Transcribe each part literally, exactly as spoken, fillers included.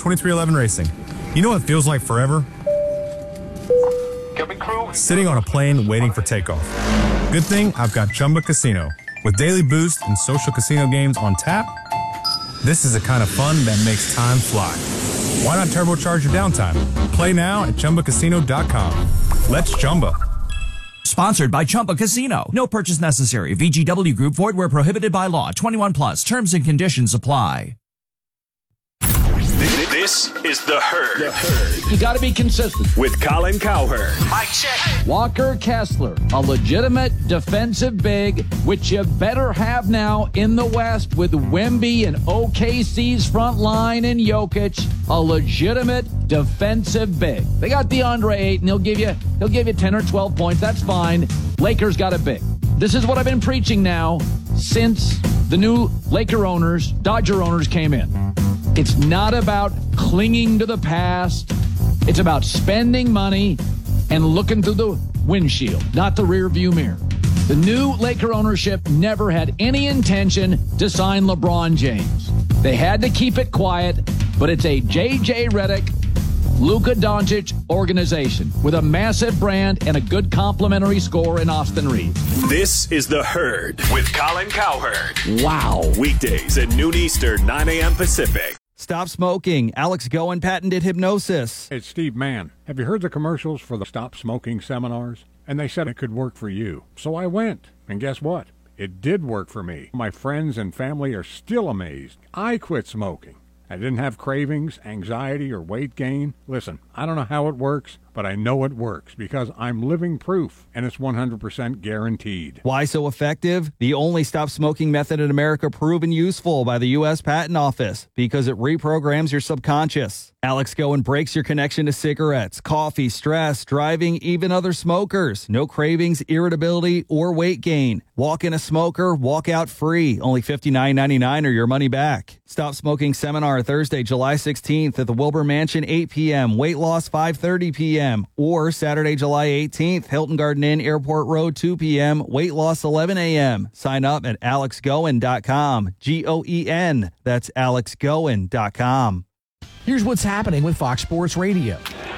twenty-three eleven Racing. You know what feels like forever? Cabin crew. Sitting on a plane waiting for takeoff. Good thing I've got Chumba Casino. With daily boost and social casino games on tap, this is the kind of fun that makes time fly. Why not turbocharge your downtime? Play now at Chumba Casino dot com. Let's Chumba. Sponsored by Chumba Casino. No purchase necessary. V G W Group. Void where prohibited by law. twenty-one plus. Terms and conditions apply. This is The Herd. The Herd. You got to be consistent. With Colin Cowherd. Mike check. Walker Kessler, a legitimate defensive big, which you better have now in the West with Wemby and O K C's front line and Jokic, a legitimate defensive big. They got DeAndre Ayton. He'll give you, he'll give you ten or twelve points. That's fine. Lakers got a big. This is what I've been preaching now since the new Laker owners, Dodger owners came in. It's not about clinging to the past. It's about spending money and looking through the windshield, not the rear view mirror. The new Laker ownership never had any intention to sign LeBron James. They had to keep it quiet, but it's a J J Redick, Luka Doncic organization with a massive brand and a good complimentary score in Austin Reeves. This is The Herd with Colin Cowherd. Wow. Weekdays at noon Eastern, nine a.m. Pacific. Stop smoking. Alex Goen patented hypnosis. It's Steve Mann. Have you heard the commercials for the Stop Smoking seminars? And they said it could work for you. So I went. And guess what? It did work for me. My friends and family are still amazed. I quit smoking. I didn't have cravings, anxiety, or weight gain. Listen, I don't know how it works, but I know it works because I'm living proof, and it's one hundred percent guaranteed. Why so effective? The only stop smoking method in America proven useful by the U S Patent Office because it reprograms your subconscious. Alex Goen breaks your connection to cigarettes, coffee, stress, driving, even other smokers. No cravings, irritability, or weight gain. Walk in a smoker, walk out free. Only fifty-nine ninety-nine or your money back. Stop Smoking Seminar Thursday, July sixteenth at the Wilbur Mansion, eight p.m. Weight loss, five thirty p.m. Or Saturday, July eighteenth, Hilton Garden Inn, Airport Road, two p.m. Weight loss, eleven a.m. Sign up at alex goen dot com. G O E N. That's alex goen dot com. Here's what's happening with Fox Sports Radio.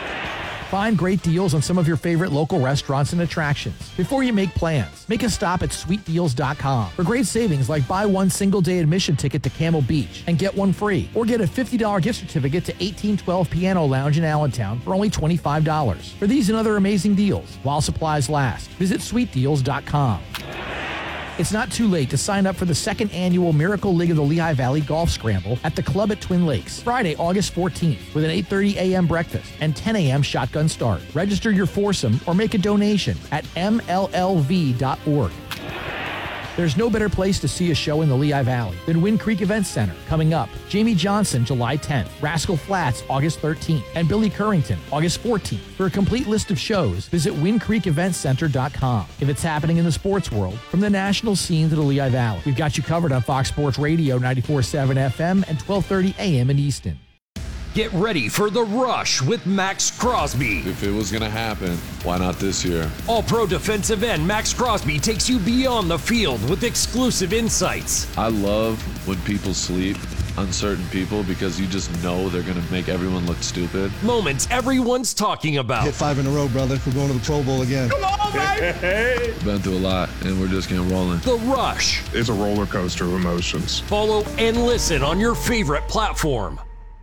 Find great deals on some of your favorite local restaurants and attractions. Before you make plans, make a stop at sweet deals dot com for great savings like buy one single-day admission ticket to Camel Beach and get one free. Or get a fifty dollars gift certificate to eighteen twelve Piano Lounge in Allentown for only twenty-five dollars. For these and other amazing deals, while supplies last, visit sweet deals dot com. It's not too late to sign up for the second annual Miracle League of the Lehigh Valley Golf Scramble at the club at Twin Lakes, Friday, August fourteenth, with an eight thirty a.m. breakfast and ten a.m. shotgun start. Register your foursome or make a donation at m l l v dot org. There's no better place to see a show in the Lehigh Valley than Wind Creek Events Center. Coming up, Jamie Johnson, July tenth, Rascal Flatts, August thirteenth, and Billy Currington, August fourteenth. For a complete list of shows, visit wind creek events center dot com. If it's happening in the sports world, from the national scene to the Lehigh Valley, we've got you covered on Fox Sports Radio ninety-four point seven F M and twelve thirty A M in Easton. Get ready for The Rush with Max Crosby. If it was going to happen, why not this year? All-pro defensive end Max Crosby takes you beyond the field with exclusive insights. I love when people sleep on certain people because you just know they're going to make everyone look stupid. Moments everyone's talking about. Hit five in a row, brother. We're going to the Pro Bowl again. Come on, baby! Been through a lot, and we're just getting rolling. The Rush. It's a roller coaster of emotions. Follow and listen on your favorite platform.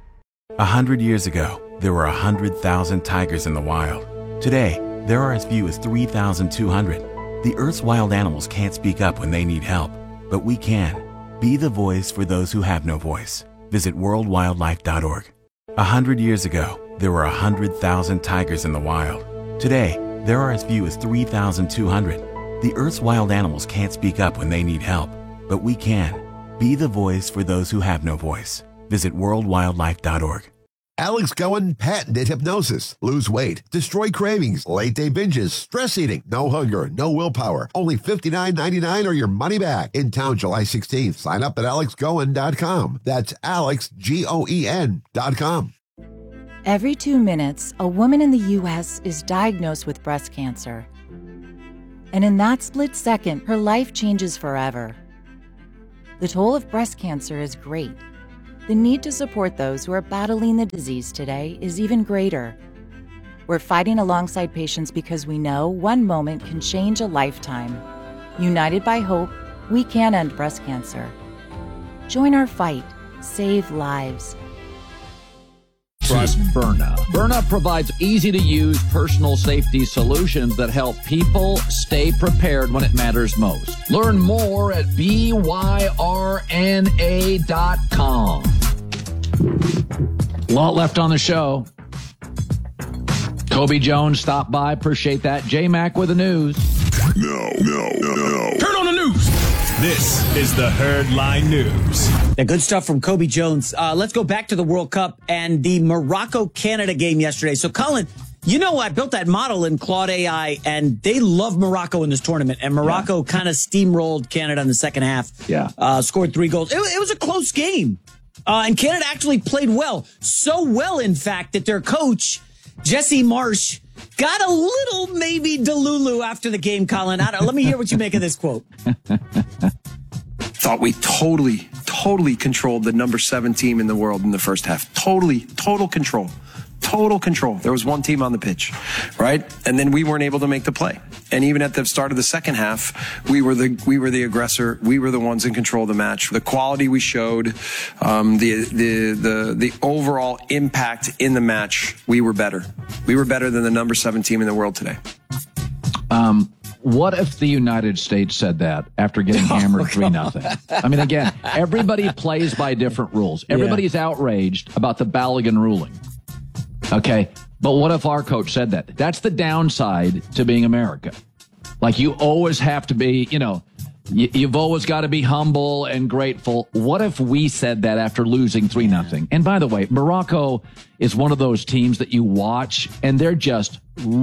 A hundred years ago, there were a hundred thousand tigers in the wild. Today, there are as few as three thousand two hundred. The Earth's wild animals can't speak up when they need help, but we can. Be the voice for those who have no voice. Visit world wildlife dot org. A hundred years ago, there were a hundred thousand tigers in the wild. Today, there are as few as three thousand two hundred. The Earth's wild animals can't speak up when they need help, but we can. Be the voice for those who have no voice. Visit world wildlife dot org. Alex Goen patented hypnosis. Lose weight, destroy cravings, late day binges, stress eating, no hunger, no willpower. Only fifty-nine ninety-nine or your money back. In town July sixteenth. Sign up at alex goen dot com. That's alex, G O E N dot com. Every two minutes, a woman in the U S is diagnosed with breast cancer. And in that split second, her life changes forever. The toll of breast cancer is great. the need to support those who are battling the disease today is even greater. We're fighting alongside patients because we know one moment can change a lifetime. United by hope, we can end breast cancer. Join our fight. Save lives. Trust Byrna. Byrna provides easy-to-use personal safety solutions that help people stay prepared when it matters most. Learn more at B Y R N A dot com. A lot left on the show. Kobe Jones stopped by. Appreciate that. J-Mac with the news. No, no, no, no. Turn on the news. This is the Herdline News. The good stuff from Kobe Jones. Uh, let's go back to the World Cup and the Morocco-Canada game yesterday. So, Colin, you know I built that model in Claude A I, and they love Morocco in this tournament. And Morocco yeah. kind of steamrolled Canada in the second half. Yeah. Uh, scored three goals. It, it was a close game. Uh, and Canada actually played well. So well, in fact, that their coach, Jesse Marsh, got a little maybe delulu after the game, Colin. I don't, let me hear what you make of this quote. Thought we totally, totally controlled the number seven team in the world in the first half. Totally, total control. Total control. There was one team on the pitch, right? And then we weren't able to make the play. And even at the start of the second half, we were the we were the aggressor. We were the ones in control of the match. The quality we showed, um, the the the the overall impact in the match, we were better. We were better than the number seven team in the world today. Um. What if the United States said that after getting hammered three nothing? I mean, again, everybody plays by different rules. Everybody's yeah. outraged about the Balogun ruling. Okay, but what if our coach said that? That's the downside to being America. Like, you always have to be, you know, you, you've always got to be humble and grateful. What if we said that after losing three nothing? And by the way, Morocco is one of those teams that you watch, and they're just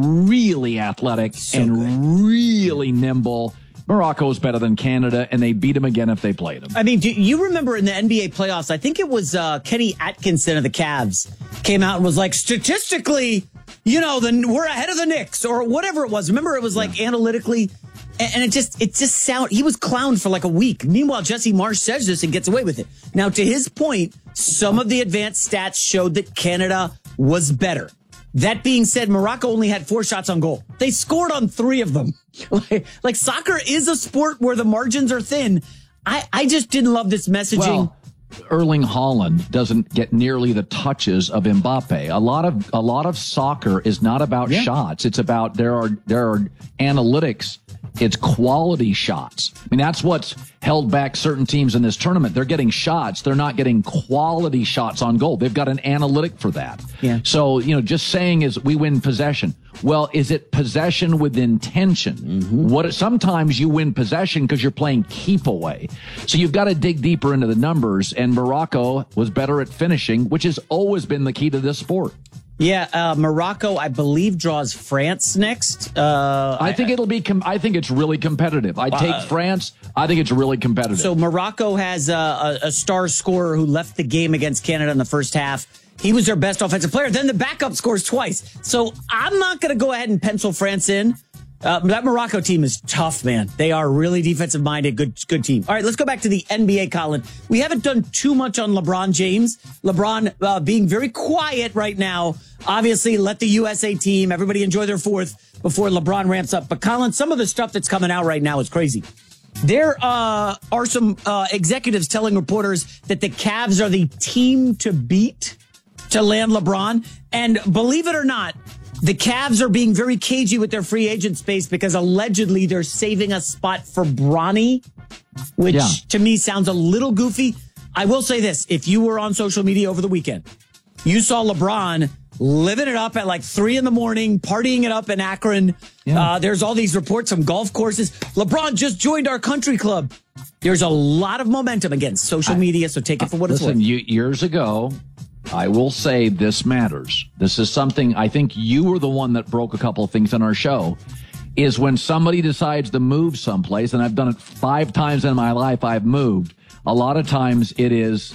really athletic so and good. really nimble. Morocco is better than Canada, and they beat them again if they played them. I mean, do you remember in the N B A playoffs, I think it was uh, Kenny Atkinson of the Cavs came out and was like, statistically, you know, the, we're ahead of the Knicks or whatever it was. Remember, it was like yeah. analytically, and, and it just it just sound he was clowned for like a week. Meanwhile, Jesse Marsh says this and gets away with it. Now, to his point, some of the advanced stats showed that Canada was better. That being said, Morocco only had four shots on goal. They scored on three of them. like, like soccer is a sport where the margins are thin. I, I just didn't love this messaging. Well, Erling Haaland doesn't get nearly the touches of Mbappe. A lot of a lot of soccer is not about yeah. shots. It's about there are there are analytics. It's quality shots. I mean, that's what's held back certain teams in this tournament. They're getting shots. They're not getting quality shots on goal. They've got an analytic for that. Yeah. So, you know, just saying is we win possession. Well, is it possession with intention? Mm-hmm. What sometimes you win possession because you're playing keep away. So you've got to dig deeper into the numbers, and Morocco was better at finishing, which has always been the key to this sport. Yeah, uh, Morocco, I believe, draws France next. Uh, I think it'll be. Com- I think it's really competitive. I take uh, France. I think it's really competitive. So Morocco has a, a star scorer who left the game against Canada in the first half. He was their best offensive player. Then the backup scores twice. So I'm not going to go ahead and pencil France in. Uh, that Morocco team is tough, man. They are really defensive-minded, good good team. All right, let's go back to the N B A, Colin. We haven't done too much on LeBron James. LeBron uh, being very quiet right now. Obviously, let the U S A team, everybody enjoy their fourth before LeBron ramps up. But, Colin, some of the stuff that's coming out right now is crazy. There uh, are some uh, executives telling reporters that the Cavs are the team to beat to land LeBron. And believe it or not, the Cavs are being very cagey with their free agent space because allegedly they're saving a spot for Bronny, which yeah. to me sounds a little goofy. I will say this. If you were on social media over the weekend, you saw LeBron living it up at like three in the morning, partying it up in Akron. Yeah. Uh, there's all these reports from golf courses. LeBron just joined our country club. There's a lot of momentum against social I, media, so take it for what listen, it's worth. You, years ago, I will say this matters. This is something I think you were the one that broke a couple of things on our show, is when somebody decides to move someplace, and I've done it five times in my life, I've moved. A lot of times it is,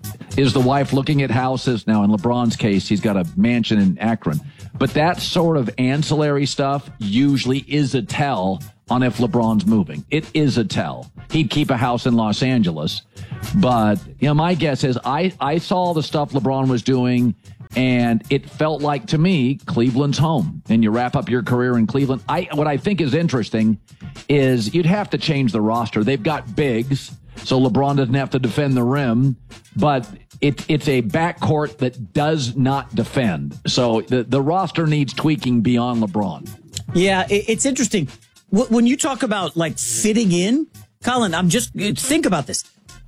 is the wife looking at houses. Now, in LeBron's case, he's got a mansion in Akron. But that sort of ancillary stuff usually is a tell on if LeBron's moving. It is a tell. He'd keep a house in Los Angeles. But, you know, my guess is I, I saw the stuff LeBron was doing, and it felt like, to me, Cleveland's home. And you wrap up your career in Cleveland. I What I think is interesting is you'd have to change the roster. They've got bigs, so LeBron doesn't have to defend the rim. But it, it's a backcourt that does not defend. So the, the roster needs tweaking beyond LeBron. Yeah, it, it's interesting. When you talk about, like, fitting in, Colin, I'm just, think about this.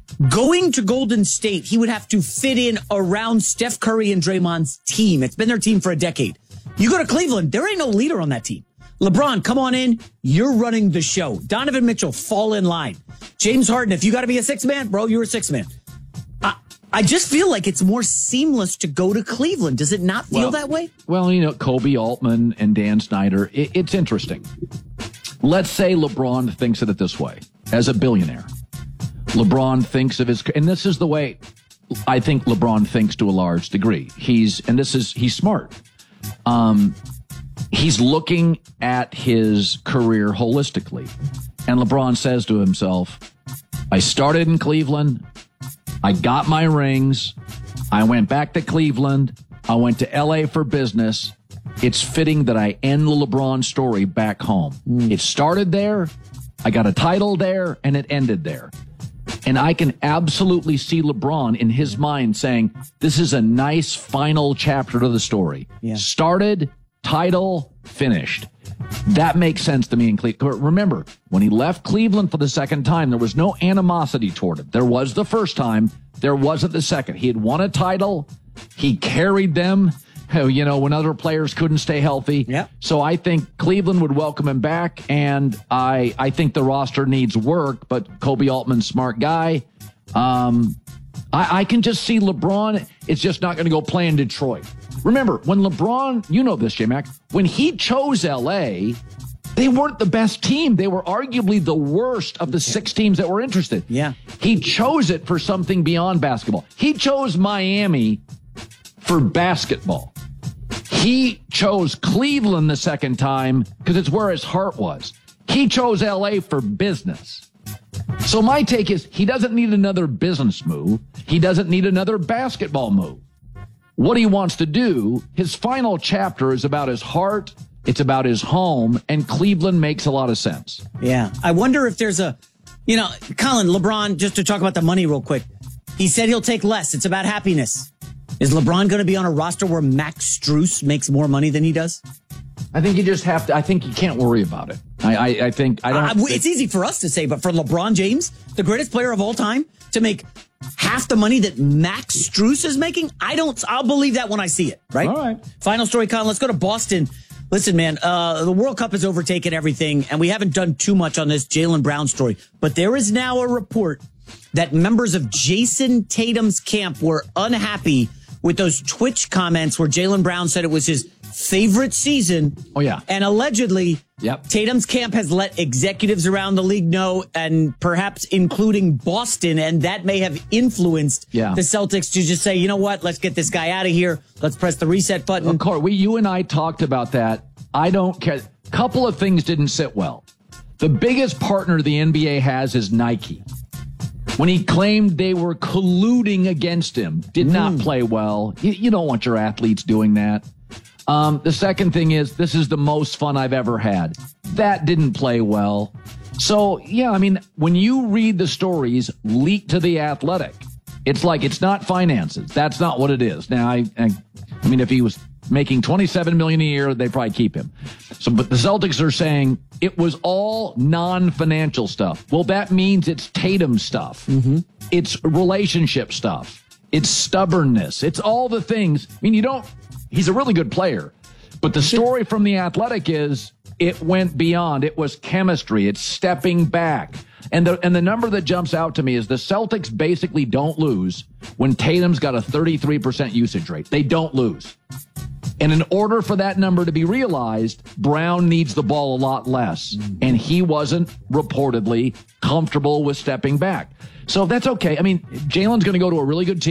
Going to Golden State, he would have to fit in around Steph Curry and Draymond's team. It's been their team for a decade. You go to Cleveland, there ain't no leader on that team. LeBron, come on in. You're running the show. Donovan Mitchell, fall in line. James Harden, if you got to be a six man, bro, you're a six man. I, I just feel like it's more seamless to go to Cleveland. Does it not feel well, that way? Well, you know, Kobe Altman and Dan Snyder, it, it's interesting. Let's say LeBron thinks of it this way. As a billionaire, LeBron thinks of his, and this is the way I think LeBron thinks to a large degree. He's, and this is, he's smart. Um, he's looking at his career holistically. And LeBron says to himself, I started in Cleveland. I got my rings. I went back to Cleveland. I went to L A for business. It's fitting that I end the LeBron story back home. Mm. It started there. I got a title there, and it ended there. And I can absolutely see LeBron in his mind saying, this is a nice final chapter to the story. Yeah. Started, title, finished. That makes sense to me in Cleveland. Remember, when he left Cleveland for the second time, there was no animosity toward him. There was the first time. There wasn't the second. He had won a title. He carried them, you know, when other players couldn't stay healthy. Yeah. So I think Cleveland would welcome him back, and I I think the roster needs work, but Kobe Altman's a smart guy. Um, I, I can just see LeBron is just not going to go play in Detroit. Remember, when LeBron, you know this, J-Mac, when he chose L A, they weren't the best team. They were arguably the worst of the six teams that were interested. Yeah. He chose it for something beyond basketball. He chose Miami for basketball. He chose Cleveland the second time because it's where his heart was. He chose L A for business. So my take is he doesn't need another business move. He doesn't need another basketball move. What he wants to do, his final chapter is about his heart. It's about his home, and Cleveland makes a lot of sense. Yeah. I wonder if there's a, you know, Colin, LeBron, just to talk about the money real quick, he said he'll take less. It's about happiness. Is LeBron going to be on a roster where Max Strus makes more money than he does? I think you just have to, I think you can't worry about it. I, I, I think, I don't. Uh, it's easy for us to say, but for LeBron James, the greatest player of all time, to make half the money that Max Strus is making, I don't, I'll believe that when I see it, right? All right. Final story, Colin, let's go to Boston. Listen, man, uh, the World Cup has overtaken everything, and we haven't done too much on this Jaylen Brown story, but there is now a report that members of Jason Tatum's camp were unhappy with those Twitch comments where Jaylen Brown said it was his favorite season. Oh, yeah. And allegedly, yep. Tatum's camp has let executives around the league know, and perhaps including Boston, and that may have influenced yeah. the Celtics to just say, you know what, let's get this guy out of here. Let's press the reset button. Of course, we, you and I talked about that. I don't care. Couple of things didn't sit well. The biggest partner the N B A has is Nike. When he claimed they were colluding against him, did mm. not play well. You, you don't want your athletes doing that. Um, the second thing is, this is the most fun I've ever had. That didn't play well. So, yeah, I mean, when you read the stories leaked to The Athletic, it's like it's not finances. That's not what it is. Now, I, I, I mean, if he was making twenty-seven million dollars a year, they'd probably keep him. So, but the Celtics are saying it was all non-financial stuff. Well, that means it's Tatum stuff. Mm-hmm. It's relationship stuff. It's stubbornness. It's all the things. I mean, you don't, he's a really good player, but the story from The Athletic is it went beyond. It was chemistry. It's stepping back. And the, and the number that jumps out to me is the Celtics basically don't lose when Tatum's got a thirty-three percent usage rate. They don't lose. And in order for that number to be realized, Brown needs the ball a lot less. And he wasn't reportedly comfortable with stepping back. So that's okay. I mean, Jaylen's going to go to a really good team.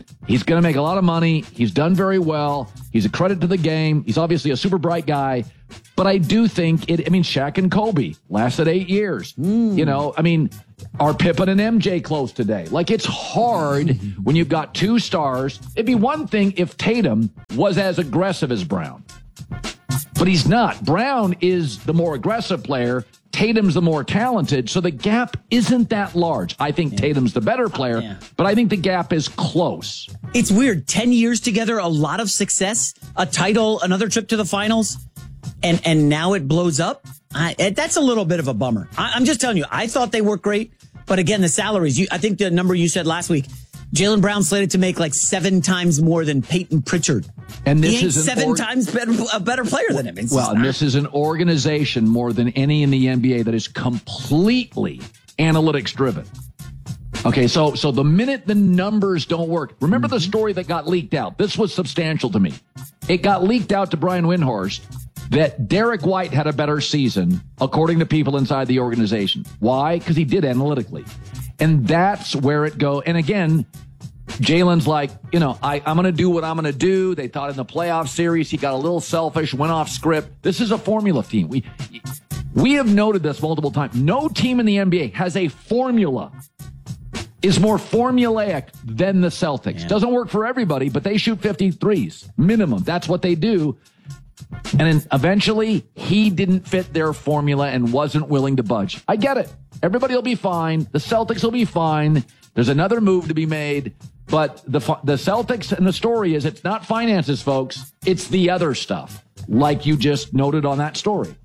He's going to make a lot of money. He's done very well. He's a credit to the game. He's obviously a super bright guy. But I do think it, I mean, Shaq and Kobe lasted eight years. Mm. You know, I mean, are Pippen and M J close today? Like, it's hard when you've got two stars. It'd be one thing if Tatum was as aggressive as Brown. But he's not. Brown is the more aggressive player. Tatum's the more talented, so the gap isn't that large. I think yeah. Tatum's the better player, yeah. but I think the gap is close. It's weird. Ten years together, a lot of success, a title, another trip to the finals, and and now it blows up. I, that's a little bit of a bummer. I, I'm just telling you, I thought they worked great, but again, the salaries. You, I think the number you said last week, Jaylen Brown slated to make like seven times more than Peyton Pritchard. And this he ain't is seven or- times better, a better player than him. It's well, and this is an organization more than any in the N B A that is completely analytics driven. Okay, so so the minute the numbers don't work, remember mm-hmm. the story that got leaked out. This was substantial to me. It got leaked out to Brian Windhorst that Derek White had a better season, according to people inside the organization. Why? Because he did analytically. And that's where it goes. And again, Jaylen's like, you know, I, I'm going to do what I'm going to do. They thought in the playoff series he got a little selfish, went off script. This is a formula team. We we have noted this multiple times. No team in the N B A has a formula, is more formulaic than the Celtics. Yeah. Doesn't work for everybody, but they shoot fifty-threes minimum. That's what they do. And then eventually he didn't fit their formula and wasn't willing to budge. I get it. Everybody will be fine. The Celtics will be fine. There's another move to be made. But the the Celtics and the story is it's not finances, folks. It's the other stuff, like you just noted on that story.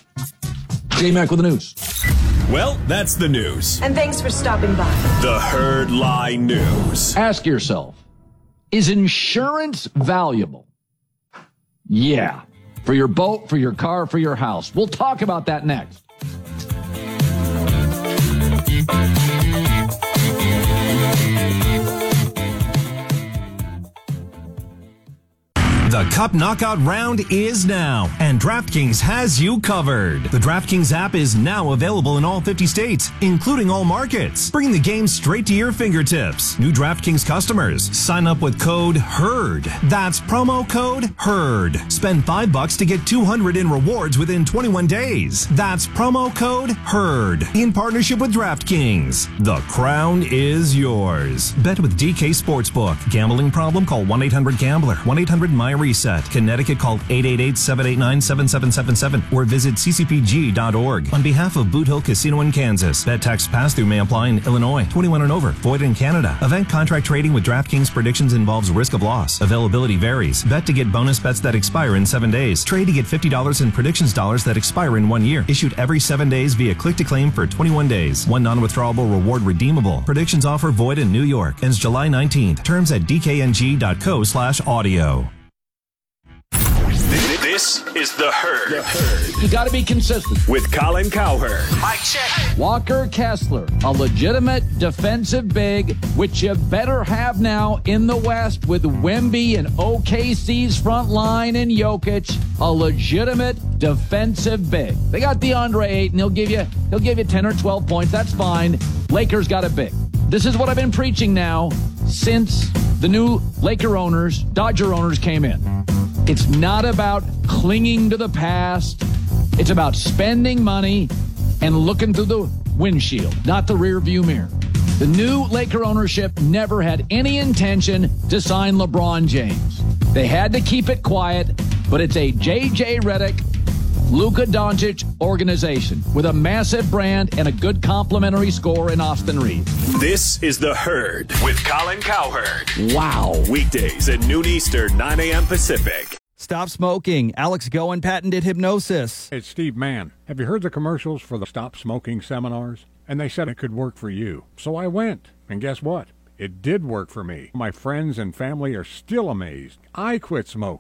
J-Mac with the news. Well, that's the news. And thanks for stopping by. The Herd Lie News. Ask yourself, is insurance valuable? Yeah. For your boat, for your car, for your house. We'll talk about that next. The Cup Knockout round is now, and DraftKings has you covered. The DraftKings app is now available in all fifty states, including all markets. Bring the game straight to your fingertips. New DraftKings customers, sign up with code HERD. That's promo code HERD. Spend five bucks to get two hundred in rewards within twenty-one days. That's promo code HERD. In partnership with DraftKings. The crown is yours. Bet with D K Sportsbook. Gambling problem? Call one eight hundred gambler. one eight hundred my reset. Connecticut, call eight eight eight, seven eight nine, seven seven seven seven or visit c c p g dot org. On behalf of Boot Hill Casino in Kansas, bet tax pass-through may apply in Illinois. twenty-one and over. Void in Canada. Event contract trading with DraftKings predictions involves risk of loss. Availability varies. Bet to get bonus bets that expire in seven days. Trade to get fifty dollars in predictions dollars that expire in one year. Issued every seven days via click-to-claim for twenty-one days. One non-withdrawable reward redeemable. Predictions offer void in New York. Ends July nineteenth. Terms at d k n g dot co slash audio. This is The Herd. The Herd. You got to be consistent. With Colin Cowherd. Mike check. Walker Kessler, a legitimate defensive big, which you better have now in the West with Wemby and O K C's front line and Jokic, a legitimate defensive big. They got DeAndre Ayton. He'll give you, he'll give you ten or twelve points. That's fine. Lakers got a big. This is what I've been preaching now since the new Laker owners, Dodger owners came in. It's not about clinging to the past. It's about spending money and looking through the windshield, not the rear view mirror. The new Laker ownership never had any intention to sign LeBron James. They had to keep it quiet, but it's a J J Redick, Luka Doncic organization with a massive brand and a good complimentary score in Austin Reeves. This is The Herd with Colin Cowherd. Wow. Weekdays at noon Eastern, nine a.m. Pacific. Stop smoking. Alex Goen patented hypnosis. It's Steve Mann. Have you heard the commercials for the Stop Smoking seminars? And they said it could work for you. So I went. And guess what? It did work for me. My friends and family are still amazed. I quit smoking.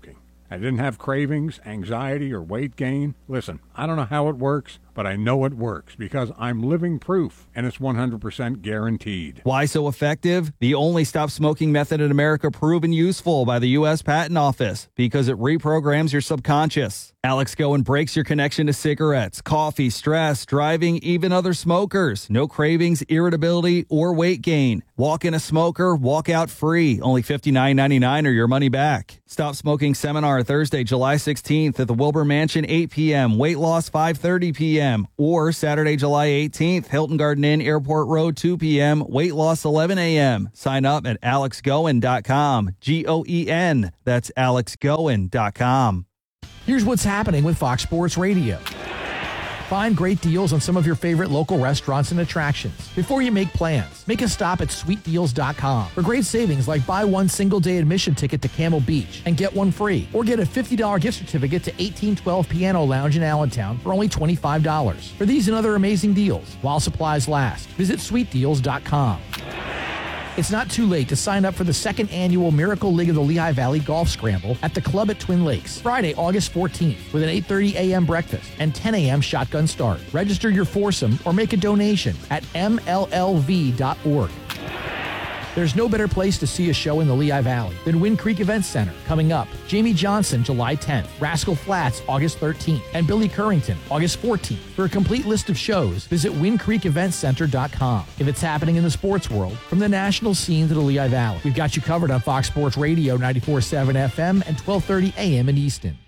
I didn't have cravings, anxiety, or weight gain. Listen, I don't know how it works, but I know it works because I'm living proof, and it's one hundred percent guaranteed. Why so effective? The only stop smoking method in America proven useful by the U S Patent Office because it reprograms your subconscious. Alex Goen breaks your connection to cigarettes, coffee, stress, driving, even other smokers. No cravings, irritability, or weight gain. Walk in a smoker, walk out free. Only fifty-nine ninety-nine or your money back. Stop Smoking Seminar Thursday, July sixteenth at the Wilbur Mansion, eight p.m. Weight loss, five thirty p.m. Or Saturday, July eighteenth, Hilton Garden Inn, Airport Road, two p.m. Weight loss, eleven a.m. Sign up at alex goen dot com. G O E N. That's alex goen dot com. Here's what's happening with Fox Sports Radio. Find great deals on some of your favorite local restaurants and attractions. Before you make plans, make a stop at sweet deals dot com for great savings like buy one single-day admission ticket to Camel Beach and get one free. Or get a fifty dollars gift certificate to eighteen twelve Piano Lounge in Allentown for only twenty-five dollars. For these and other amazing deals, while supplies last, visit sweet deals dot com. It's not too late to sign up for the second annual Miracle League of the Lehigh Valley Golf Scramble at the club at Twin Lakes, Friday, August fourteenth, with an eight thirty a.m. breakfast and ten a.m. shotgun start. Register your foursome or make a donation at m l l v dot org. There's no better place to see a show in the Lehigh Valley than Wind Creek Events Center. Coming up, Jamie Johnson, July tenth, Rascal Flatts, August thirteenth, and Billy Currington, August fourteenth. For a complete list of shows, visit wind creek event center dot com. If it's happening in the sports world, from the national scene to the Lehigh Valley, we've got you covered on Fox Sports Radio, ninety-four point seven F M and twelve thirty a m in Easton.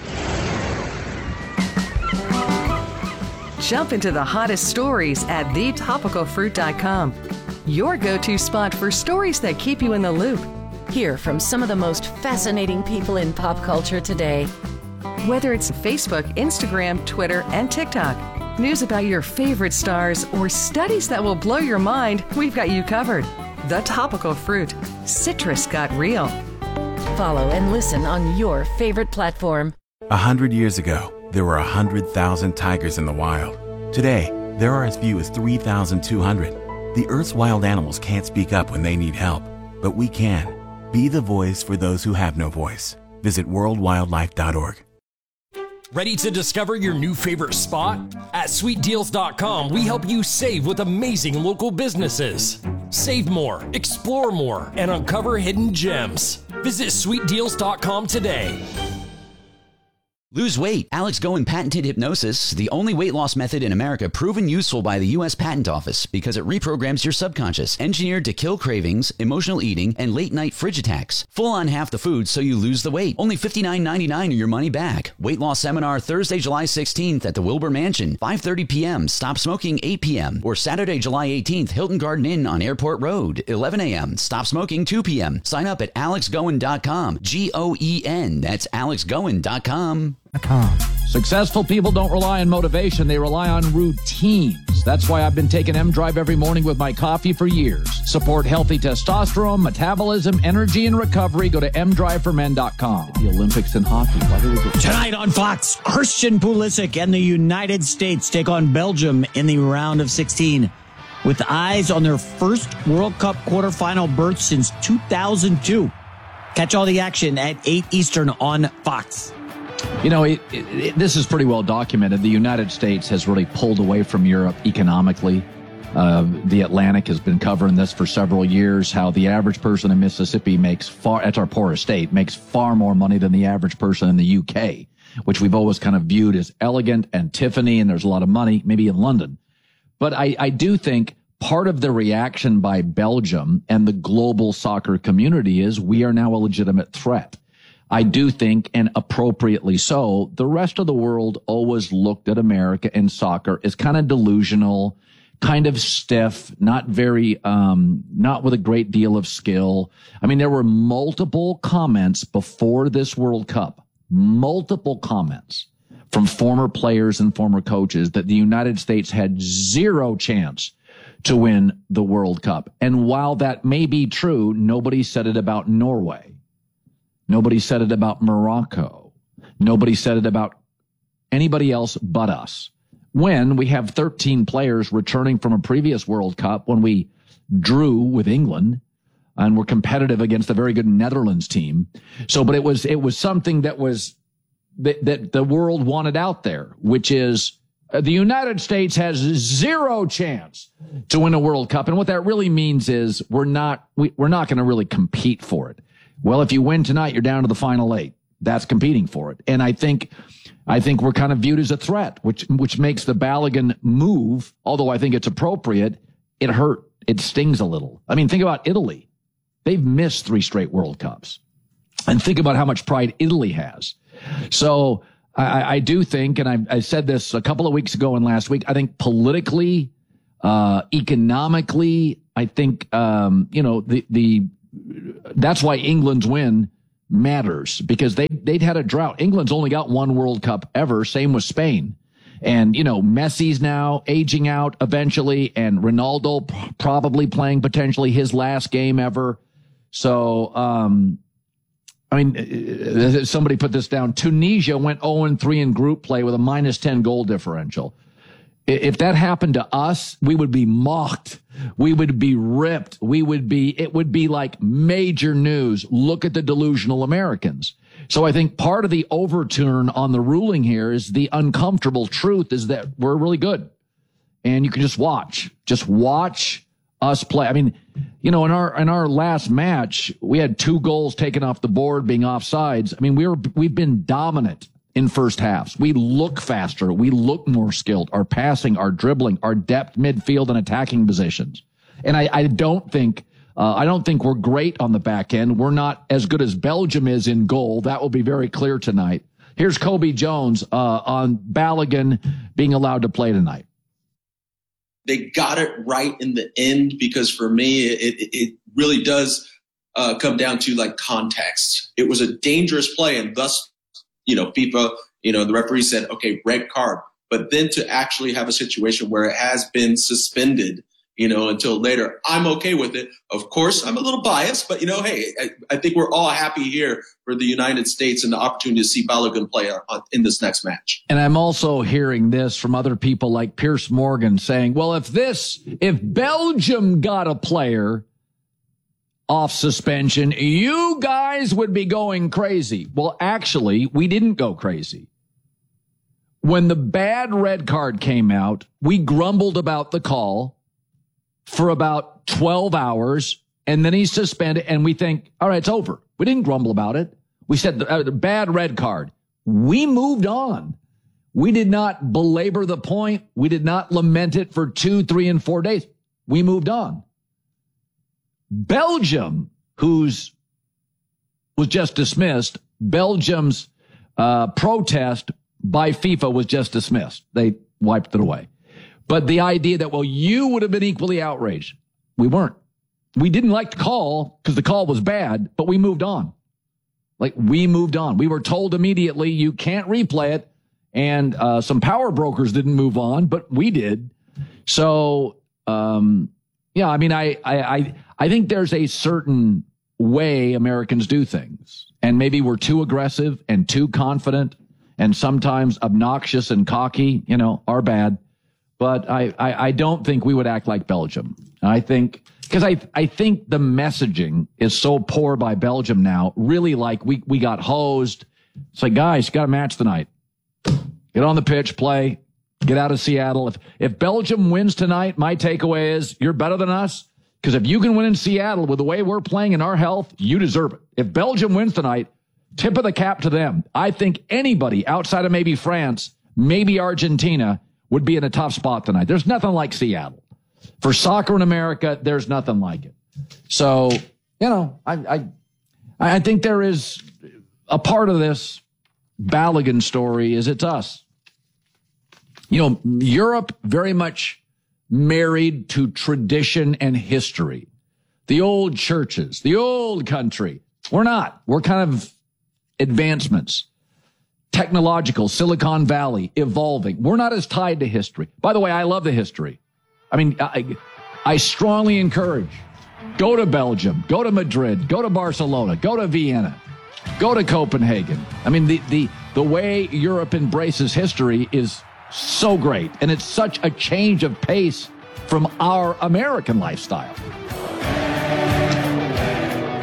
Jump into the hottest stories at the topical fruit dot com. Your go-to spot for stories that keep you in the loop. Hear from some of the most fascinating people in pop culture today. Whether it's Facebook, Instagram, Twitter, and TikTok, news about your favorite stars, or studies that will blow your mind, we've got you covered. The Topical Fruit. Citrus got real. Follow and listen on your favorite platform. A hundred years ago, there were a hundred thousand tigers in the wild. Today, there are as few as three thousand two hundred. The Earth's wild animals can't speak up when they need help, but we can. Be the voice for those who have no voice. Visit world wildlife dot org. Ready to discover your new favorite spot? At sweet deals dot com, we help you save with amazing local businesses. Save more, explore more, and uncover hidden gems. Visit sweet deals dot com today. Lose weight. Alex Goen patented hypnosis, the only weight loss method in America proven useful by the U S Patent Office because it reprograms your subconscious, engineered to kill cravings, emotional eating, and late-night fridge attacks. Full on half the food so you lose the weight. Only fifty-nine ninety-nine or your money back. Weight loss seminar Thursday, July sixteenth at the Wilbur Mansion, five thirty p.m. Stop smoking, eight p.m. Or Saturday, July eighteenth, Hilton Garden Inn on Airport Road, eleven a.m. Stop smoking, two p.m. Sign up at alex goen dot com. G O E N. That's alex goen dot com. Successful people don't rely on motivation, they rely on routines. That's why I've been taking M-Drive every morning with my coffee for years. Support healthy testosterone, metabolism, energy, and recovery. Go to m drive for men dot com. The Olympics in hockey. Tonight on Fox, Christian Pulisic and the United States take on Belgium in the round of sixteen. With eyes on their first World Cup quarterfinal berth since two thousand two. Catch all the action at eight Eastern on Fox. You know, it, it, it, this is pretty well documented. The United States has really pulled away from Europe economically. Uh, the Atlantic has been covering this for several years, how the average person in Mississippi makes far, that's our poorest state, makes far more money than the average person in the U K, which we've always kind of viewed as elegant and Tiffany, and there's a lot of money, maybe in London. But I, I do think part of the reaction by Belgium and the global soccer community is we are now a legitimate threat. I do think, and appropriately so, the rest of the world always looked at America and soccer as kind of delusional, kind of stiff, not very, um, not with a great deal of skill. I mean, there were multiple comments before this World Cup, multiple comments from former players and former coaches that the United States had zero chance to win the World Cup. And while that may be true, nobody said it about Norway. Nobody said it about Morocco. Nobody said it about anybody else but us. When we have thirteen players returning from a previous World Cup, when we drew with England, and were competitive against a very good Netherlands team. So, but it was, it was something that was, that, that the world wanted out there, which is uh, the United States has zero chance to win a World Cup. And what that really means is we're not, we, we're not going to really compete for it. Well, if you win tonight, you're down to the final eight. That's competing for it. And I think, I think we're kind of viewed as a threat, which, which makes the Balogun move, although I think it's appropriate, it hurt. It stings a little. I mean, think about Italy. They've missed three straight World Cups. And think about how much pride Italy has. So I, I do think, and I, I said this a couple of weeks ago and last week, I think politically, uh, economically, I think, um, you know, the, the, that's why England's win matters, because they, they'd had a drought. England's only got one World Cup ever. Same with Spain. And, you know, Messi's now aging out eventually, and Ronaldo p- probably playing potentially his last game ever. So, um, I mean, somebody put this down. Tunisia went oh and three in group play with a minus ten goal differential. If that happened to us, we would be mocked. We would be ripped. We would be, it would be like major news. Look at the delusional Americans. So I think part of the overturn on the ruling here is the uncomfortable truth is that we're really good. And you can just watch, just watch us play. I mean, you know, in our, in our last match, we had two goals taken off the board being offsides. I mean, we were, we've been dominant in first halves. We look faster. We look more skilled. Our passing, our dribbling, our depth, midfield, and attacking positions. And I, I don't think, uh, I don't think we're great on the back end. We're not as good as Belgium is in goal. That will be very clear tonight. Here's Kobe Jones uh, on Balogun being allowed to play tonight. They got it right in the end, because for me, it, it, it really does uh, come down to like context. It was a dangerous play, and thus, you know, FIFA, you know, the referee said, okay, red card. But then to actually have a situation where it has been suspended, you know, until later, I'm okay with it. Of course, I'm a little biased, but, you know, hey, I, I think we're all happy here for the United States and the opportunity to see Balogun play on, in this next match. And I'm also hearing this from other people like Piers Morgan saying, well, if this, if Belgium got a player off suspension, you guys would be going crazy. Well, actually, we didn't go crazy. When the bad red card came out, we grumbled about the call for about twelve hours, and then he's suspended, and we think, all right, it's over. We didn't grumble about it. We said the, uh, the bad red card. We moved on. We did not belabor the point. We did not lament it for two, three, and four days. We moved on. Belgium, who's was just dismissed, Belgium's uh, protest by FIFA was just dismissed. They wiped it away. But the idea that, well, you would have been equally outraged. We weren't. We didn't like the call because the call was bad, but we moved on. Like, we moved on. We were told immediately you can't replay it. And uh, some power brokers didn't move on, but we did. So, um, yeah, I mean, I, I, I, I think there's a certain way Americans do things. And maybe we're too aggressive and too confident and sometimes obnoxious and cocky, you know, are bad. But I, I, I don't think we would act like Belgium. I think, because I, I think the messaging is so poor by Belgium now, really like we, we got hosed. It's like, guys, you got a match tonight. Get on the pitch, play, get out of Seattle. If, if Belgium wins tonight, my takeaway is you're better than us. Because if you can win in Seattle with the way we're playing in our health, you deserve it. If Belgium wins tonight, tip of the cap to them. I think anybody outside of maybe France, maybe Argentina, would be in a tough spot tonight. There's nothing like Seattle. For soccer in America, there's nothing like it. So, you know, I I, I think there is a part of this Balogun story is it's us. You know, Europe very much married to tradition and history. The old churches, the old country. We're not. We're kind of advancements. Technological, Silicon Valley, evolving. We're not as tied to history. By the way, I love the history. I mean, I, I strongly encourage, go to Belgium, go to Madrid, go to Barcelona, go to Vienna, go to Copenhagen. I mean, the, the, the way Europe embraces history is so great. And it's such a change of pace from our American lifestyle.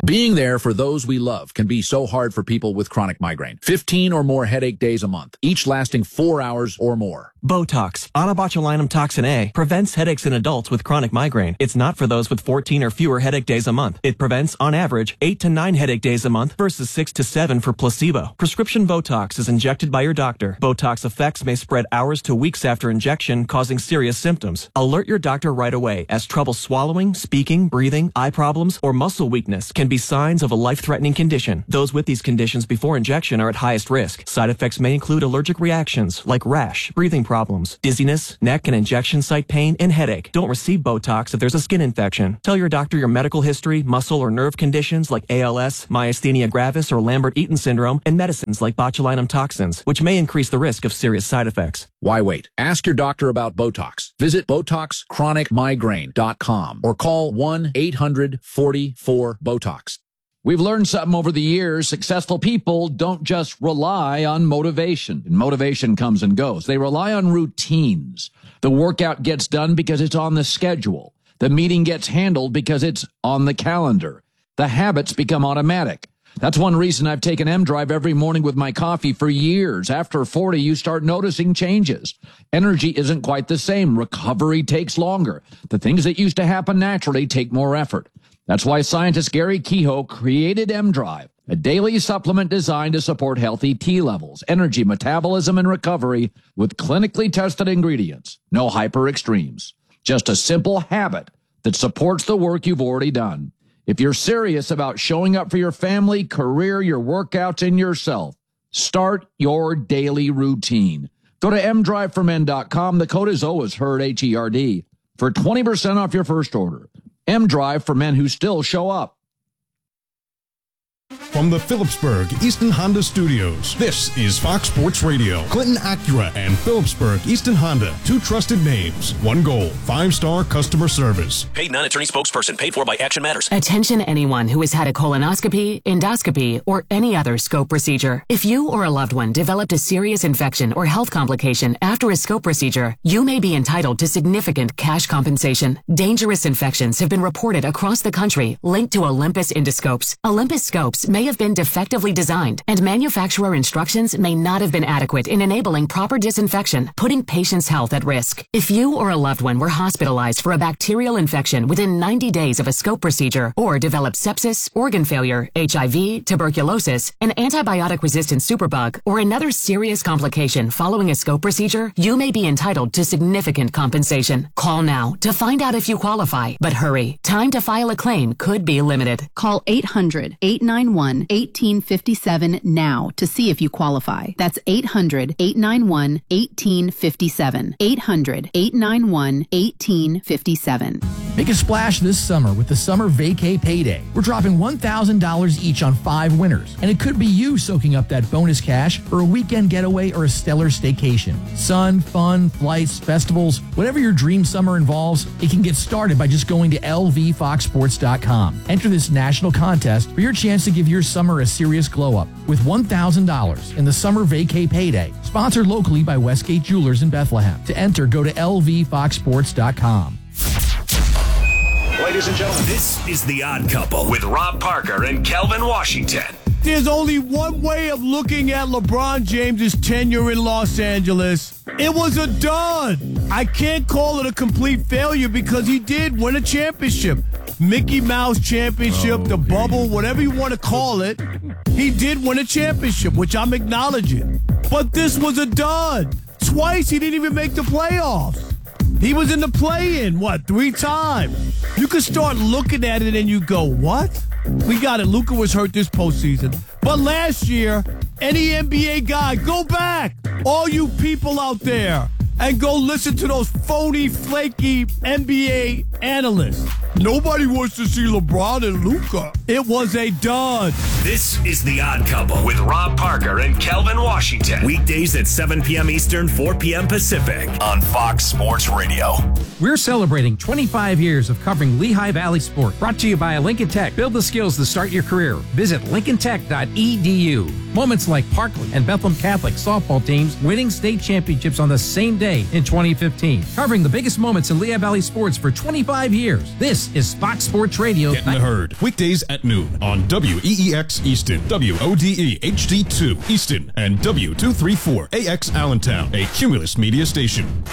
Being there for those we love can be so hard for people with chronic migraine. fifteen or more headache days a month, each lasting four hours or more. Botox, onabotulinum toxin A, prevents headaches in adults with chronic migraine. It's not for those with fourteen or fewer headache days a month. It prevents, on average, eight to nine headache days a month versus six to seven for placebo. Prescription Botox is injected by your doctor. Botox effects may spread hours to weeks after injection, causing serious symptoms. Alert your doctor right away, as trouble swallowing, speaking, breathing, eye problems, or muscle weakness can be signs of a life-threatening condition. Those with these conditions before injection are at highest risk. Side effects may include allergic reactions like rash, breathing problems, dizziness, neck and injection site pain, and headache. Don't receive Botox if there's a skin infection. Tell your doctor your medical history, muscle or nerve conditions like A L S, myasthenia gravis, or Lambert-Eaton syndrome, and medicines like botulinum toxins, which may increase the risk of serious side effects. Why wait? Ask your doctor about Botox. Visit Botox Chronic Migraine dot com or call one eight hundred forty-four BOTOX. We've learned something over the years. Successful people don't just rely on motivation. And motivation comes and goes. They rely on routines. The workout gets done because it's on the schedule. The meeting gets handled because it's on the calendar. The habits become automatic. That's one reason I've taken M-Drive every morning with my coffee for years. After forty, you start noticing changes. Energy isn't quite the same. Recovery takes longer. The things that used to happen naturally take more effort. That's why scientist Gary Kehoe created M-Drive, a daily supplement designed to support healthy T levels, energy, metabolism, and recovery with clinically tested ingredients. No hyper extremes. Just a simple habit that supports the work you've already done. If you're serious about showing up for your family, career, your workouts, and yourself, start your daily routine. Go to m drive for men dot com. The code is always HERD, H E R D, for twenty percent off your first order. M-Drive for men who still show up. From the Phillipsburg Easton Honda Studios, this is Fox Sports Radio. Clinton Acura and Phillipsburg Easton Honda, two trusted names, one goal, five-star customer service. Paid non-attorney spokesperson, paid for by Action Matters. Attention anyone who has had a colonoscopy, endoscopy, or any other scope procedure. If you or a loved one developed a serious infection or health complication after a scope procedure, you may be entitled to significant cash compensation. Dangerous infections have been reported across the country linked to Olympus endoscopes. Olympus scopes may have been defectively designed, and manufacturer instructions may not have been adequate in enabling proper disinfection, putting patients' health at risk. If you or a loved one were hospitalized for a bacterial infection within ninety days of a scope procedure, or developed sepsis, organ failure, H I V, tuberculosis, an antibiotic-resistant superbug, or another serious complication following a scope procedure, you may be entitled to significant compensation. Call now to find out if you qualify, but hurry. Time to file a claim could be limited. Call eight hundred, eight nine one, one eight five seven now to see if you qualify. That's eight hundred, eight nine one, one eight five seven. eight hundred, eight nine one, one eight five seven. Make a splash this summer with the Summer Vacay Payday. We're dropping one thousand dollars each on five winners, and it could be you soaking up that bonus cash for a weekend getaway or a stellar staycation. Sun, fun, flights, festivals, whatever your dream summer involves, it can get started by just going to L V fox sports dot com. Enter this national contest for your chance to give your summer a serious glow-up with one thousand dollars in the Summer Vacay Payday, sponsored locally by Westgate Jewelers in Bethlehem. To enter, go to L V fox sports dot com. Ladies and gentlemen, this is The Odd Couple with Rob Parker and Kelvin Washington. There's only one way of looking at LeBron James's tenure in Los Angeles. It was a dud. I can't call it a complete failure because he did win a championship. Mickey Mouse championship, oh, the bubble, whatever you want to call it. He did win a championship, which I'm acknowledging. But this was a dud. Twice he didn't even make the playoffs. He was in the play-in, what, three times? You could start looking at it and you go, what? We got it. Luka was hurt this postseason. But last year, any N B A guy, go back, all you people out there, and go listen to those phony, flaky N B A analysts. Nobody wants to see LeBron and Luka. It was a dud. This is The Odd Couple with Rob Parker and Kelvin Washington. Weekdays at seven p.m. Eastern, four p.m. Pacific on Fox Sports Radio. We're celebrating twenty-five years of covering Lehigh Valley sport. Brought to you by Lincoln Tech. Build the skills to start your career. Visit lincoln tech dot e d u. Moments like Parkland and Bethlehem Catholic softball teams winning state championships on the same day in twenty fifteen. Covering the biggest moments in Lehigh Valley sports for twenty-five years. This This is Fox Sports Radio. Get in the herd. Weekdays at noon on W E E X Easton, W O D E H D two Easton, and W two thirty-four A X Allentown, a Cumulus media station.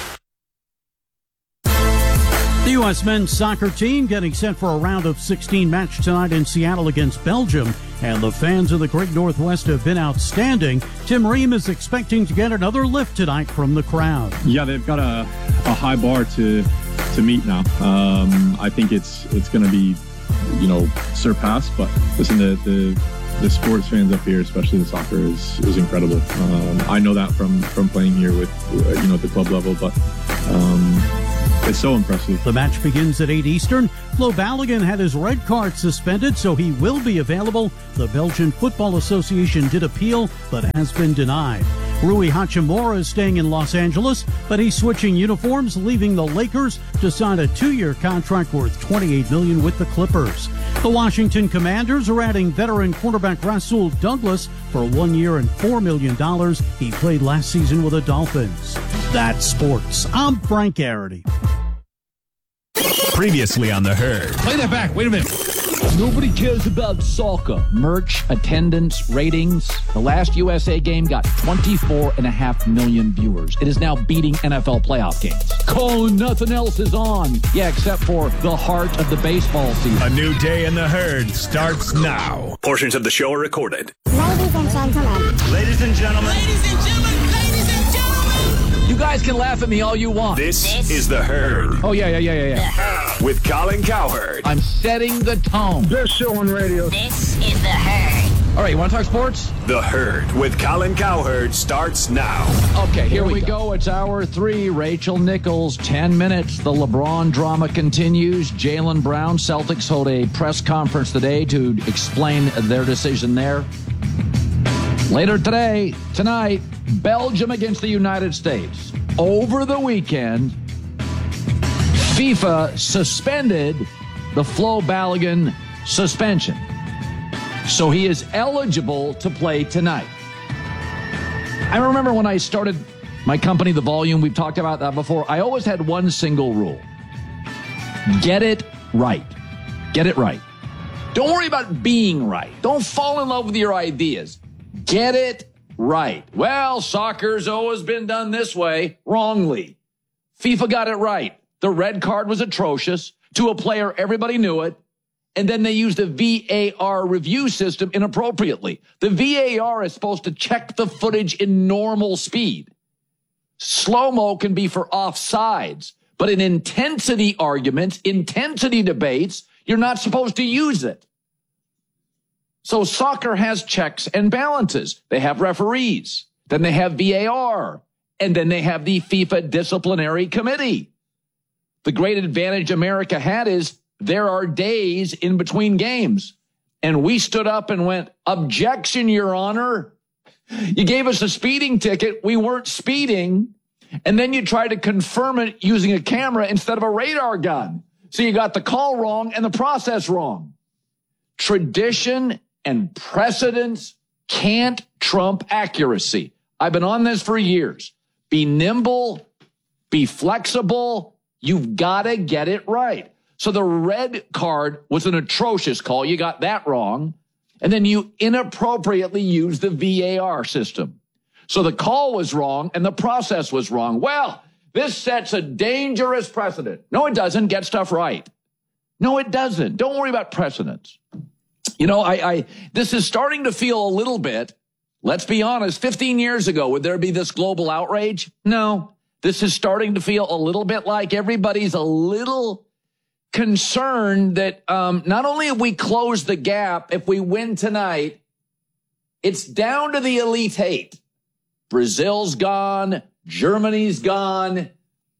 The U S men's soccer team getting set for a round of sixteen match tonight in Seattle against Belgium, and the fans of the Great Northwest have been outstanding. Tim Ream is expecting to get another lift tonight from the crowd. Yeah, they've got a, a high bar to to meet now. Um, I think it's it's going to be, you know, surpassed. But listen, the, the the sports fans up here, especially the soccer, is is incredible. Um, I know that from from playing here with uh, you know at the club level, but. Um, It's so impressive. The match begins at eight Eastern. Flo Balogun had his red card suspended, so he will be available. The Belgian Football Association did appeal, but has been denied. Rui Hachimura is staying in Los Angeles, but he's switching uniforms, leaving the Lakers to sign a two-year contract worth twenty-eight million dollars with the Clippers. The Washington Commanders are adding veteran cornerback Rasul Douglas for one year and four million dollars. He played last season with the Dolphins. That's sports. I'm Frank Garrity. Previously on The Herd. Play that back. Wait a minute. Nobody cares about soccer. Merch, attendance, ratings. The last U S A game got twenty-four and a half million viewers. It is now beating N F L playoff games. Colin, nothing else is on. Yeah, except for the heart of the baseball season. A new day in The Herd starts now. Portions of the show are recorded. Ladies and gentlemen. Ladies and gentlemen. Ladies and gentlemen. Ladies and gentlemen. You guys can laugh at me all you want. This, this is The Herd. Oh, yeah, yeah, yeah, yeah, yeah. With Colin Cowherd. I'm setting the tone. Best show on radio. This is The Herd. All right, you want to talk sports? The Herd with Colin Cowherd starts now. Okay, here, here we, we go. go. It's hour three. Rachel Nichols, ten minutes. The LeBron drama continues. Jaylen Brown, Celtics hold a press conference today to explain their decision there. Later today, tonight, Belgium against the United States. Over the weekend, FIFA suspended the Flo Balogun suspension. So he is eligible to play tonight. I remember when I started my company, The Volume, we've talked about that before. I always had one single rule. Get it right. Get it right. Don't worry about being right. Don't fall in love with your ideas. Get it right. Well, soccer's always been done this way, wrongly. FIFA got it right. The red card was atrocious. To a player, everybody knew it. And then they used the V A R review system inappropriately. The V A R is supposed to check the footage in normal speed. Slow-mo can be for offsides. But in intensity arguments, intensity debates, you're not supposed to use it. So soccer has checks and balances. They have referees. Then they have V A R. And then they have the FIFA Disciplinary Committee. The great advantage America had is there are days in between games. And we stood up and went, objection, Your Honor. You gave us a speeding ticket. We weren't speeding. And then you tried to confirm it using a camera instead of a radar gun. So you got the call wrong and the process wrong. Tradition and precedence can't trump accuracy. I've been on this for years. Be nimble, be flexible. You've got to get it right. So the red card was an atrocious call. You got that wrong. And then you inappropriately used the V A R system. So the call was wrong and the process was wrong. Well, this sets a dangerous precedent. No, it doesn't. Get stuff right. No, it doesn't. Don't worry about precedents. You know, I, I, this is starting to feel a little bit, let's be honest, fifteen years ago, would there be this global outrage? No. This is starting to feel a little bit like everybody's a little concerned that um, not only have we closed the gap, if we win tonight, it's down to the Elite Eight. Brazil's gone. Germany's gone.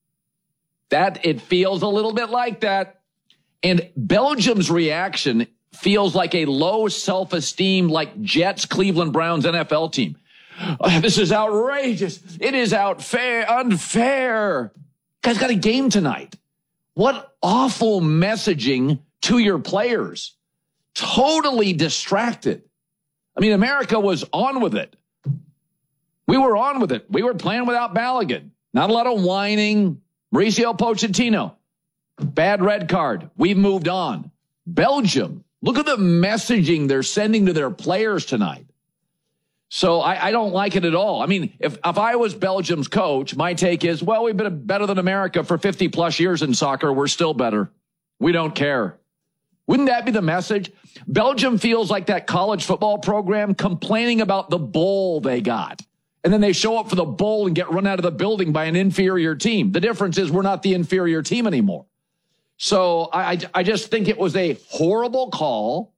That, it feels a little bit like that. And Belgium's reaction feels like a low self-esteem, like Jets, Cleveland Browns, N F L team. Oh, this is outrageous. It is unfair, unfair. Guys got a game tonight. What awful messaging to your players. Totally distracted. I mean, America was on with it. We were on with it. We were playing without Balogun. Not a lot of whining. Mauricio Pochettino. Bad red card. We've moved on. Belgium, look at the messaging they're sending to their players tonight. So I, I don't like it at all. I mean, if, if I was Belgium's coach, my take is, well, we've been better than America for fifty plus years in soccer. We're still better. We don't care. Wouldn't that be the message? Belgium feels like that college football program complaining about the bowl they got. And then they show up for the bowl and get run out of the building by an inferior team. The difference is we're not the inferior team anymore. So I, I just think it was a horrible call,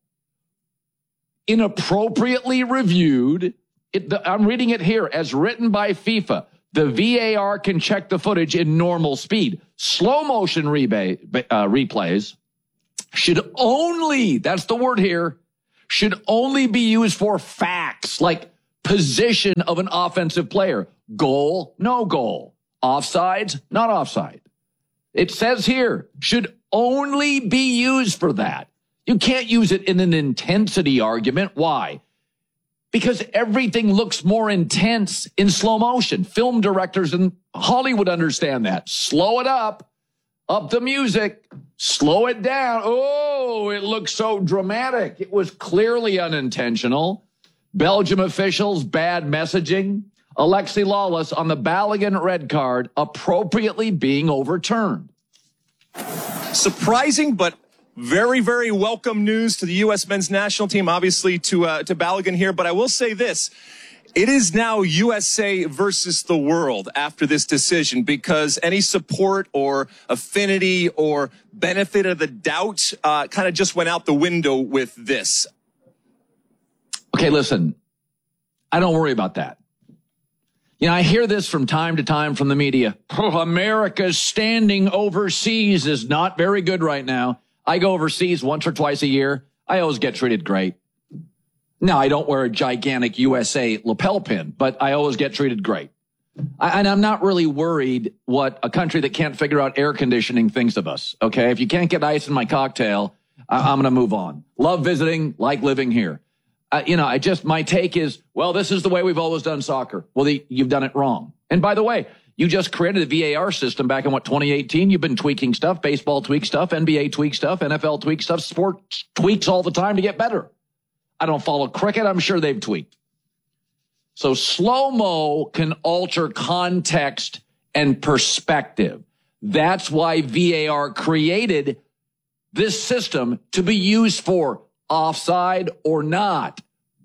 inappropriately reviewed. It, the, I'm reading it here as written by FIFA. The V A R can check the footage in normal speed. Slow motion rebay, uh, replays should only, that's the word here, should only be used for facts like position of an offensive player. Goal, no goal. Offsides, not offside. It says here, should only be used for that. You can't use it in an intensity argument. Why? Because everything looks more intense in slow motion. Film directors in Hollywood understand that. Slow it up, up the music, slow it down. Oh, it looks so dramatic. It was clearly unintentional. Belgium officials, bad messaging. Alexi Lawless on the Balogun red card, appropriately being overturned. Surprising, but very, very welcome news to the U S men's national team, obviously to uh, to Balogun here. But I will say this. It is now U S A versus the world after this decision, because any support or affinity or benefit of the doubt uh, kind of just went out the window with this. Okay, listen, I don't worry about that. You know, I hear this from time to time from the media. Oh, America's standing overseas is not very good right now. I go overseas once or twice a year. I always get treated great. Now, I don't wear a gigantic U S A lapel pin, but I always get treated great. I, and I'm not really worried what a country that can't figure out air conditioning thinks of us. Okay, if you can't get ice in my cocktail, I, I'm going to move on. Love visiting, like living here. Uh, you know, I just, my take is, well, this is the way we've always done soccer. Well, the, you've done it wrong. And by the way, you just created a V A R system back in, what, twenty eighteen? You've been tweaking stuff, baseball tweak stuff, N B A tweak stuff, N F L tweak stuff, sports tweaks all the time to get better. I don't follow cricket. I'm sure they've tweaked. So slow-mo can alter context and perspective. That's why V A R created this system to be used for offside or not,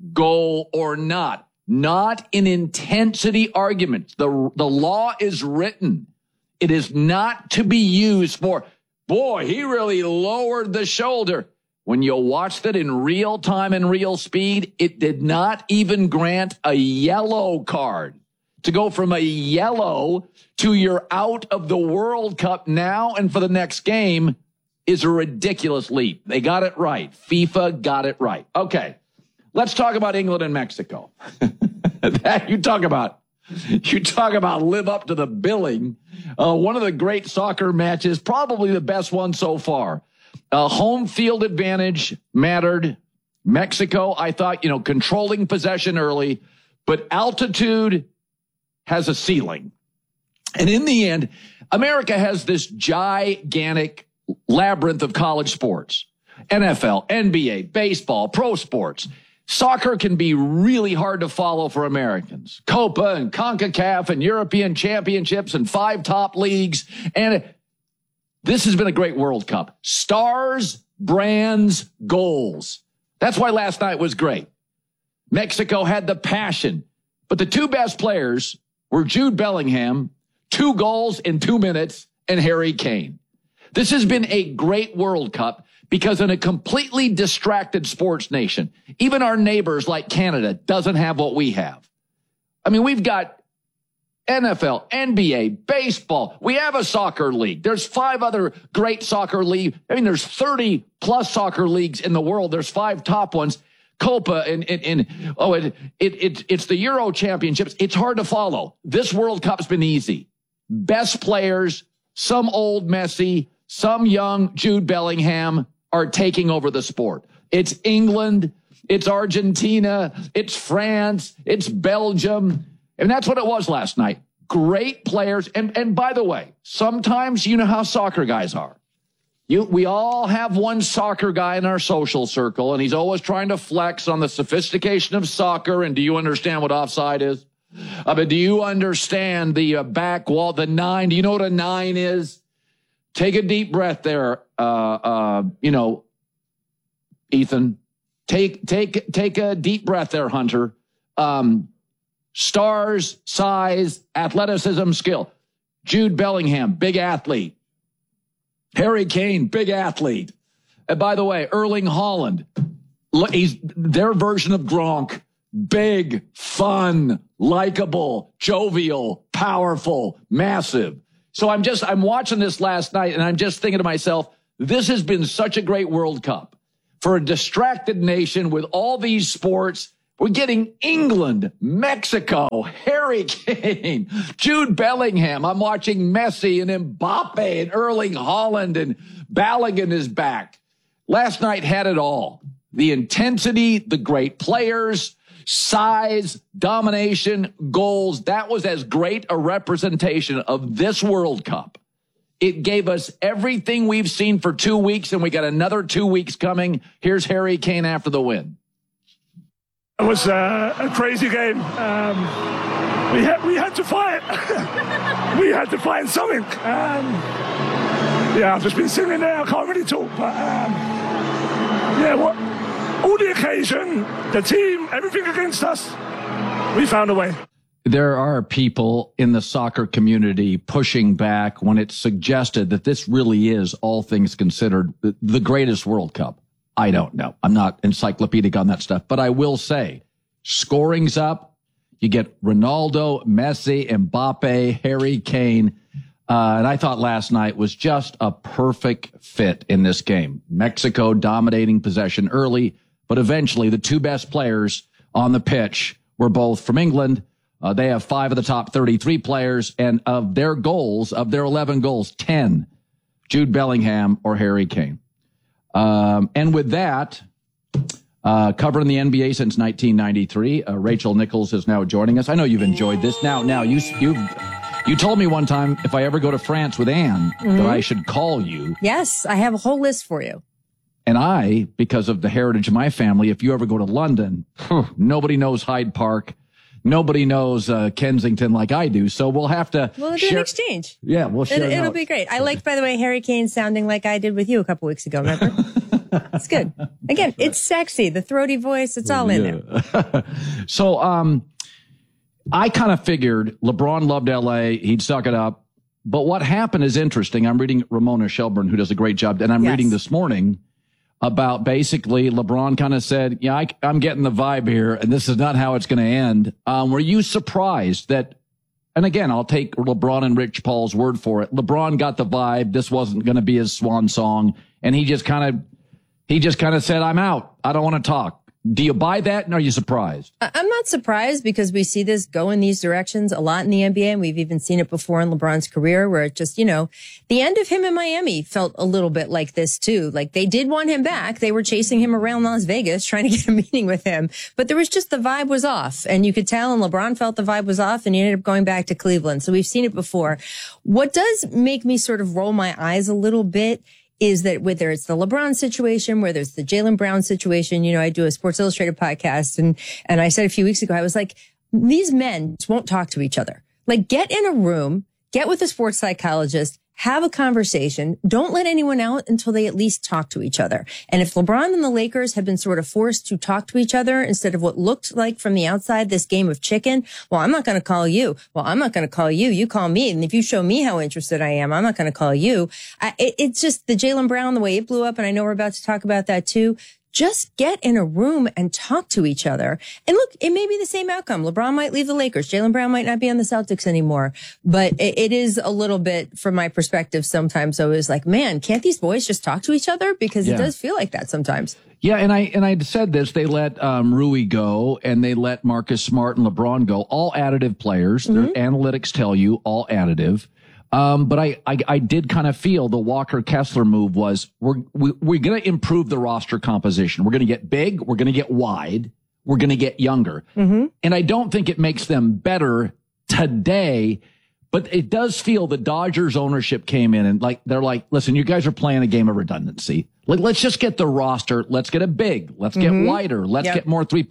goal or not, not in intensity arguments. The, the law is written. It is not to be used for, boy, he really lowered the shoulder. When you watched it in real time and real speed, it did not even grant a yellow card. To go from a yellow to you're out of the World Cup now and for the next game is a ridiculous leap. They got it right. FIFA got it right. Okay, let's talk about England and Mexico. That you talk about, you talk about live up to the billing. Uh, one of the great soccer matches, probably the best one so far. Uh, home field advantage mattered. Mexico, I thought, you know, controlling possession early, but altitude has a ceiling. And in the end, America has this gigantic labyrinth of college sports. N F L, N B A, baseball, pro sports. Soccer can be really hard to follow for Americans. Copa and CONCACAF and European championships and five top leagues. And this has been a great World Cup. Stars, brands, goals. That's why last night was great. Mexico had the passion, but the two best players were Jude Bellingham, two goals in two minutes, and Harry Kane. This has been a great World Cup because in a completely distracted sports nation, even our neighbors like Canada doesn't have what we have. I mean, we've got N F L, N B A, baseball. We have a soccer league. There's five other great soccer leagues. I mean, there's thirty plus soccer leagues in the world. There's five top ones. Copa and, and, and oh, it, it, it, it's the Euro Championships. It's hard to follow. This World Cup's been easy. Best players, some old Messi, some young Jude Bellingham are taking over the sport. It's England, it's Argentina, it's France, it's Belgium. And that's what it was last night. Great players. And, and by the way, sometimes you know how soccer guys are. You, we all have one soccer guy in our social circle, and he's always trying to flex on the sophistication of soccer. And do you understand what offside is? Uh, but do you understand the uh, back wall, the nine? Do you know what a nine is? Take a deep breath there, uh, uh, you know, Ethan. Take take take a deep breath there, Hunter. Um, stars, size, athleticism, skill. Jude Bellingham, big athlete. Harry Kane, big athlete. And by the way, Erling Haaland, he's their version of Gronk. Big, fun, likable, jovial, powerful, massive. So I'm just, I'm watching this last night and I'm just thinking to myself, this has been such a great World Cup. For a distracted nation with all these sports, we're getting England, Mexico, Harry Kane, Jude Bellingham. I'm watching Messi and Mbappe and Erling Haaland, and Balogun is back. Last night had it all. The intensity, the great players, size, domination, goals. That was as great a representation of this World Cup. It gave us everything we've seen for two weeks, and we got another two weeks coming. Here's Harry Kane after the win. It was uh, a crazy game. Um, we had we had to fight. we had to find something. Um, yeah, I've just been sitting there. I can't really talk, but um, yeah, what? All the occasion, the team, everything against us, we found a way. There are people in the soccer community pushing back when it's suggested that this really is, all things considered, the greatest World Cup. I don't know. I'm not encyclopedic on that stuff, but I will say scoring's up. You get Ronaldo, Messi, Mbappe, Harry Kane. Uh, and I thought last night was just a perfect fit in this game. Mexico dominating possession early, but eventually the two best players on the pitch were both from England. Uh, they have five of the top thirty-three players, and of their goals, of their eleven goals, ten, Jude Bellingham or Harry Kane. Um, and with that, uh, covering the N B A since nineteen ninety-three, uh, Rachel Nichols is now joining us. I know you've enjoyed this. Now, now you you you told me one time if I ever go to France with Anne mm-hmm. that I should call you. Yes, I have a whole list for you. And I, because of the heritage of my family, if you ever go to London, nobody knows Hyde Park. Nobody knows uh, Kensington like I do, so we'll have to. We'll do share- an exchange. Yeah, we'll share. It, it'll be great. I liked, by the way, Harry Kane sounding like I did with you a couple weeks ago. Remember? It's good. Again, it's sexy. The throaty voice. It's all in yeah. there. So, um, I kind of figured LeBron loved L A. He'd suck it up. But what happened is interesting. I'm reading Ramona Shelburne, who does a great job, and I'm yes. reading this morning about basically LeBron kind of said, yeah, I, I'm getting the vibe here, and this is not how it's going to end. Um, were you surprised that, and again, I'll take LeBron and Rich Paul's word for it. LeBron got the vibe. This wasn't going to be his swan song. And he just kind of, he just kind of said, I'm out. I don't want to talk. Do you buy that? And are you surprised? I'm not surprised because we see this go in these directions a lot in the N B A. And we've even seen it before in LeBron's career where it just, you know, the end of him in Miami felt a little bit like this too. Like they did want him back. They were chasing him around Las Vegas trying to get a meeting with him. But there was just the vibe was off and you could tell and LeBron felt the vibe was off and he ended up going back to Cleveland. So we've seen it before. What does make me sort of roll my eyes a little bit is that whether it's the LeBron situation, whether it's the Jaylen Brown situation, you know, I do a Sports Illustrated podcast and, and I said a few weeks ago, I was like, these men just won't talk to each other. Like get in a room, get with a sports psychologist, have a conversation. Don't let anyone out until they at least talk to each other. And if LeBron and the Lakers have been sort of forced to talk to each other instead of what looked like from the outside this game of chicken, well, I'm not going to call you. Well, I'm not going to call you. You call me. And if you show me how interested I am, I'm not going to call you. I, it, it's just the Jaylen Brown, the way it blew up. And I know we're about to talk about that too. Just get in a room and talk to each other. And look, it may be the same outcome. LeBron might leave the Lakers. Jaylen Brown might not be on the Celtics anymore. But it, it is a little bit, from my perspective, sometimes I was like, man, can't these boys just talk to each other? Because yeah. it does feel like that sometimes. Yeah, and I and I said this. They let um, Rui go, and they let Marcus Smart and LeBron go. All additive players. Mm-hmm. Their analytics tell you all additive. Um, but I, I, I did kind of feel the Walker Kessler move was we're, we, we're going to improve the roster composition. We're going to get big. We're going to get wide. We're going to get younger. Mm-hmm. And I don't think it makes them better today, But it does feel the Dodgers ownership came in and like they're like, listen, you guys are playing a game of redundancy. Like, let's just get the roster. Let's get it big. Let's get Mhm. wider. Let's Yep. get more three.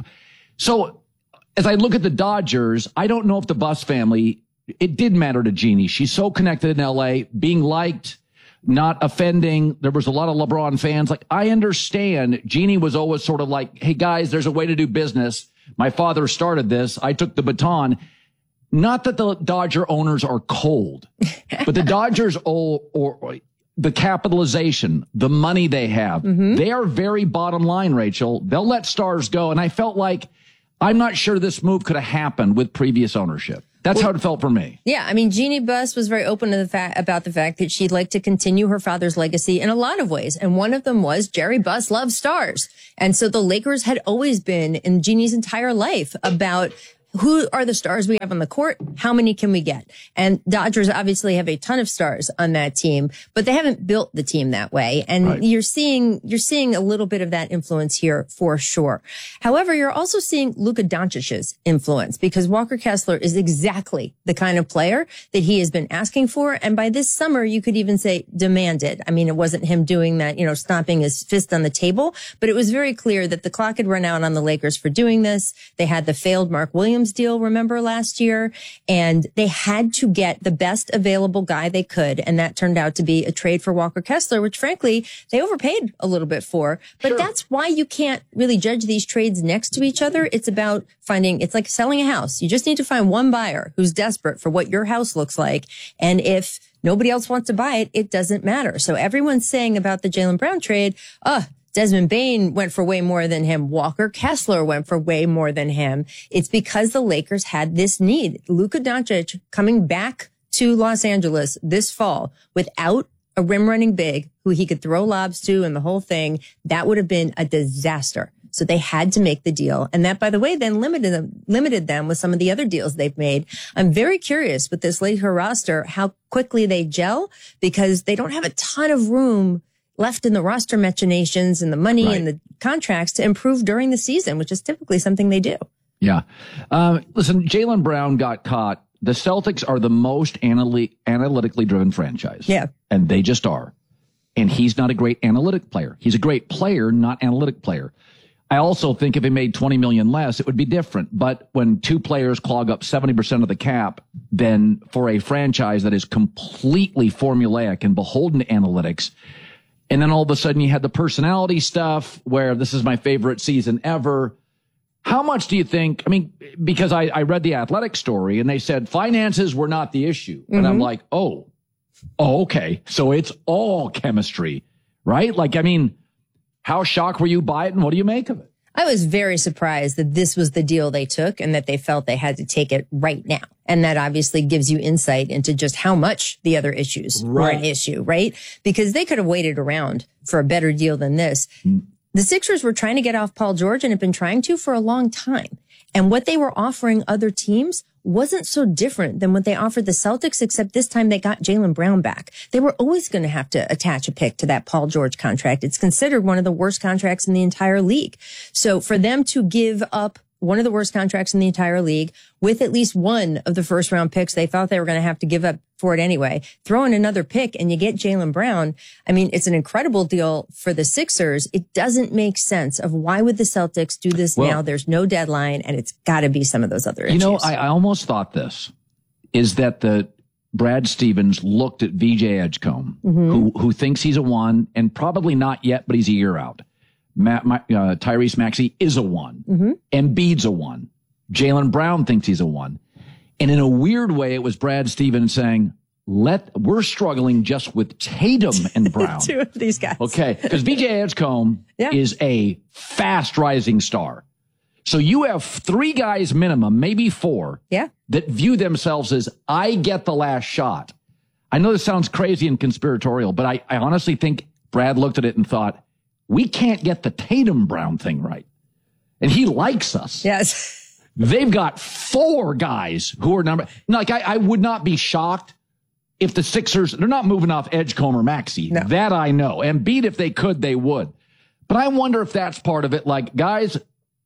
So as I look at the Dodgers, I don't know if the Buss family, it did matter to Jeannie. She's so connected in L A, being liked, not offending. There was a lot of LeBron fans. Like, I understand Jeannie was always sort of like, hey guys, there's a way to do business. My father started this. I took the baton. Not that the Dodger owners are cold, but the Dodgers or, or the capitalization, the money they have, they are very bottom line, Rachel. They'll let stars go. And I felt like, I'm not sure this move could have happened with previous ownership. That's how it felt for me. Yeah, I mean, Jeannie Buss was very open to the fact about the fact that she'd like to continue her father's legacy in a lot of ways. And one of them was Jerry Buss loves stars. And so the Lakers had always been in Jeannie's entire life about who are the stars we have on the court? How many can we get? And Dodgers obviously have a ton of stars on that team, but they haven't built the team that way. And Right. you're seeing, you're seeing a little bit of that influence here for sure. However, you're also seeing Luka Doncic's influence because Walker Kessler is exactly the kind of player that he has been asking for. And by this summer, you could even say demanded. I mean, it wasn't him doing that, you know, stomping his fist on the table, but it was very clear that the clock had run out on the Lakers for doing this. They had the failed Mark Williams deal, remember, last year, and they had to get the best available guy they could, and that turned out to be a trade for Walker Kessler, which frankly they overpaid a little bit for. But sure. That's why you can't really judge these trades next to each other. It's about finding, it's like selling a house. You just need to find one buyer who's desperate for what your house looks like, and if nobody else wants to buy it, it doesn't matter. So everyone's saying about the Jaylen Brown trade, uh, Desmond Bane went for way more than him. Walker Kessler went for way more than him. It's because the Lakers had this need. Luka Doncic coming back to Los Angeles this fall without a rim running big who he could throw lobs to and the whole thing, that would have been a disaster. So they had to make the deal. And that, by the way, then limited them, limited them with some of the other deals they've made. I'm very curious with this Laker roster, how quickly they gel, because they don't have a ton of room left in the roster machinations and the money Right. and the contracts to improve during the season, which is typically something they do. Yeah. Um, listen, Jaylen Brown got caught. The Celtics are the most analy- analytically driven franchise. Yeah. And they just are. And he's not a great analytic player. He's a great player, not analytic player. I also think if he made twenty million less, it would be different. But when two players clog up seventy percent of the cap, then for a franchise that is completely formulaic and beholden to analytics, and then all of a sudden you had the personality stuff where this is my favorite season ever. How much do you think? I mean, because I, I read the Athletic story and they said finances were not the issue. And I'm Mhm. like, oh, oh, okay. So it's all chemistry, right? Like, I mean, how shocked were you by it and what do you make of it? I was very surprised that this was the deal they took and that they felt they had to take it right now. And that obviously gives you insight into just how much the other issues were an Right. issue, right? Because they could have waited around for a better deal than this. The Sixers were trying to get off Paul George and have been trying to for a long time. And what they were offering other teams wasn't so different than what they offered the Celtics, except this time they got Jaylen Brown back. They were always going to have to attach a pick to that Paul George contract. It's considered one of the worst contracts in the entire league. So for them to give up one of the worst contracts in the entire league with at least one of the first round picks they thought they were going to have to give up for it anyway, throw in another pick and you get Jaylen Brown. I mean, it's an incredible deal for the Sixers. It doesn't make sense of why would the Celtics do this Well- now? There's no deadline and it's got to be some of those other You issues. know, I, I almost thought this is that the Brad Stevens looked at V J Edgecombe, Mhm. who who thinks he's a one and probably not yet, but he's a year out. Ma- Ma- uh, Tyrese Maxey is a one. Mm-hmm. Embiid's a one. Jaylen Brown thinks he's a one. And in a weird way, it was Brad Stevens saying, "Let we're struggling just with Tatum and Brown." Two of these guys. Okay, because V J Edgecombe Yeah. is a fast rising star. So you have three guys minimum, maybe four, yeah, that view themselves as I get the last shot. I know this sounds crazy and conspiratorial, but I, I honestly think Brad looked at it and thought, we can't get the Tatum Brown thing right. And he likes us. Yes. They've got four guys who are number, like I, I would not be shocked if the Sixers, they're not moving off Edgecombe or Maxey. No. That I know. Embiid, if they could, they would. But I wonder if that's part of it. Like, guys,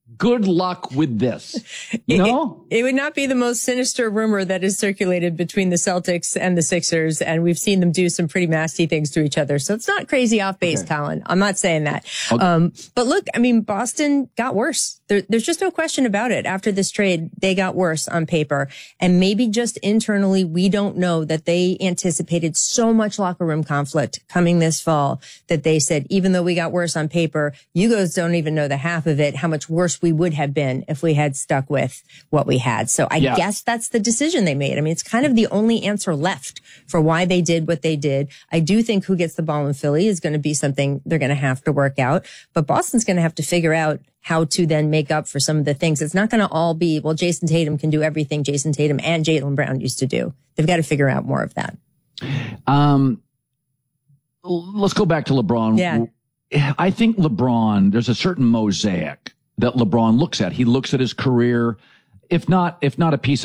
good luck with this. You know? It, it would not be the most sinister rumor that is circulated between the Celtics and the Sixers, and we've seen them do some pretty nasty things to each other. So it's not crazy off base, okay. Colin. I'm not saying that. Okay. Um, but look, I mean, Boston got worse. There, there's just no question about it. After this trade, they got worse on paper. And maybe just internally, we don't know that they anticipated so much locker room conflict coming this fall that they said, even though we got worse on paper, you guys don't even know the half of it, how much worse we would have been if we had stuck with what we had. So I yeah. guess that's the decision they made. I mean, it's kind of the only answer left for why they did what they did. I do think who gets the ball in Philly is going to be something they're going to have to work out, but Boston's going to have to figure out how to then make up for some of the things. It's not going to all be, well, Jason Tatum can do everything Jason Tatum and Jaylen Brown used to do. They've got to figure out more of that. Um, let's go back to LeBron. Yeah. I think LeBron, there's a certain mosaic that LeBron looks at. He looks at his career, if not, if not a piece